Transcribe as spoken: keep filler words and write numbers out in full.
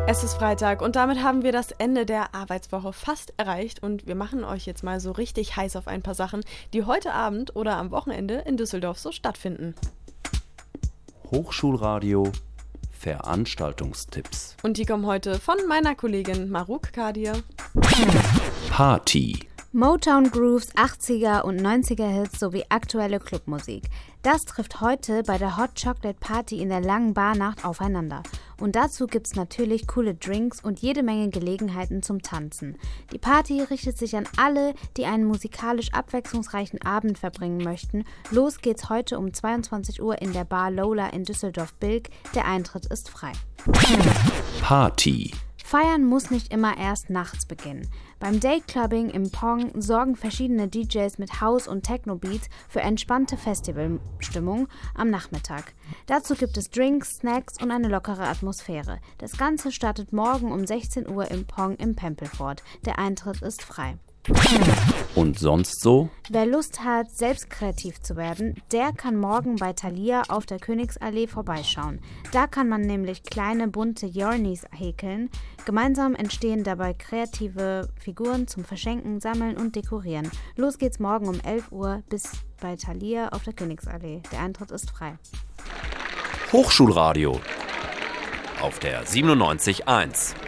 Es ist Freitag und damit haben wir das Ende der Arbeitswoche fast erreicht und wir machen euch jetzt mal so richtig heiß auf ein paar Sachen, die heute Abend oder am Wochenende in Düsseldorf so stattfinden. Hochschulradio Veranstaltungstipps. Und die kommen heute von meiner Kollegin Maruk Kadir. Party. Motown Grooves, achtziger und neunziger Hits sowie aktuelle Clubmusik. Das trifft heute bei der Hot Chocolate Party in der langen Barnacht aufeinander. Und dazu gibt's natürlich coole Drinks und jede Menge Gelegenheiten zum Tanzen. Die Party richtet sich an alle, die einen musikalisch abwechslungsreichen Abend verbringen möchten. Los geht's heute um zweiundzwanzig Uhr in der Bar Lola in Düsseldorf-Bilk. Der Eintritt ist frei. Party. Feiern muss nicht immer erst nachts beginnen. Beim Dayclubbing im Pong sorgen verschiedene D Js mit House- und Techno-Beats für entspannte Festivalstimmung am Nachmittag. Dazu gibt es Drinks, Snacks und eine lockere Atmosphäre. Das Ganze startet morgen um sechzehn Uhr im Pong im Pempelfort. Der Eintritt ist frei. Und sonst so? Wer Lust hat, selbst kreativ zu werden, der kann morgen bei Thalia auf der Königsallee vorbeischauen. Da kann man nämlich kleine bunte Yornies häkeln. Gemeinsam entstehen dabei kreative Figuren zum Verschenken, Sammeln und Dekorieren. Los geht's morgen um elf Uhr bis bei Thalia auf der Königsallee. Der Eintritt ist frei. Hochschulradio auf der siebenundneunzig Komma eins.